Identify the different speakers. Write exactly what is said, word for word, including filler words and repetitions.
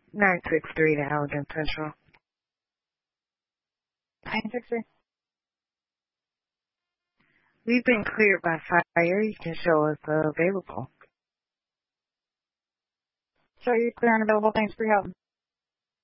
Speaker 1: nine six three to Allegan Central.
Speaker 2: nine six three.
Speaker 1: We've been cleared by fire. You can show us uh, available.
Speaker 2: Show you clear and available. Thanks for your help.